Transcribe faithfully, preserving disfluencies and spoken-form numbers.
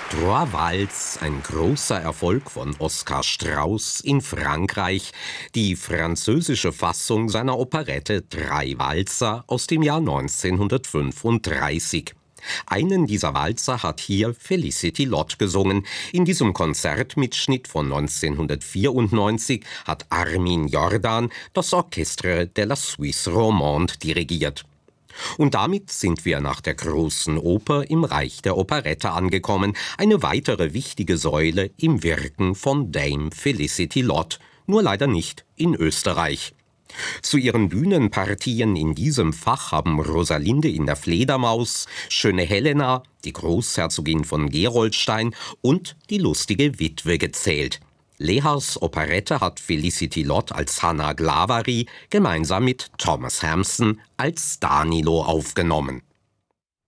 Trois Vals, ein großer Erfolg von Oskar Strauß in Frankreich, die französische Fassung seiner Operette Drei Walzer aus dem Jahr neunzehnhundertfünfunddreißig. Einen dieser Walzer hat hier Félicité Lott gesungen. In diesem Konzertmitschnitt von neunzehnhundertvierundneunzig hat Armin Jordan das Orchestre de la Suisse Romande dirigiert. Und damit sind wir nach der Großen Oper im Reich der Operette angekommen, eine weitere wichtige Säule im Wirken von Dame Félicité Lott, nur leider nicht in Österreich. Zu ihren Bühnenpartien in diesem Fach haben Rosalinde in der Fledermaus, Schöne Helena, die Großherzogin von Gerolstein und die lustige Witwe gezählt. Lehars Operette hat Félicité Lott als Hannah Glavary gemeinsam mit Thomas Hampson als Danilo aufgenommen.